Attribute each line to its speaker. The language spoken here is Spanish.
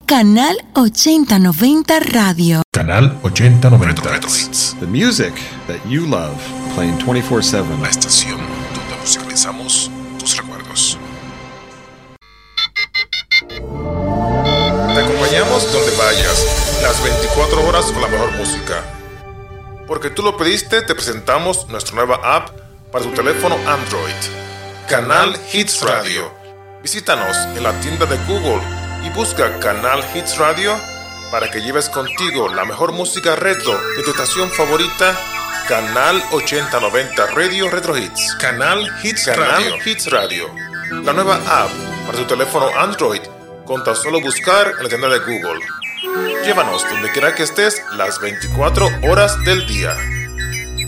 Speaker 1: Canal 8090 Radio.
Speaker 2: Canal 8090 Retro Hits.
Speaker 3: The music that you love, playing 24/7.
Speaker 2: La estación donde musicalizamos tus recuerdos. Te acompañamos donde vayas, las 24 horas con la mejor música. Porque tú lo pediste, te presentamos nuestra nueva app para tu teléfono Android. Canal Hits Radio. Visítanos en la tienda de Google y busca Canal Hits Radio para que lleves contigo la mejor música retro de tu estación favorita, Canal 8090 Radio Retro Hits. Canal Hits Radio. La nueva app para tu teléfono Android con tan solo buscar en la tienda de Google. Llévanos donde quiera que estés las 24 horas del día.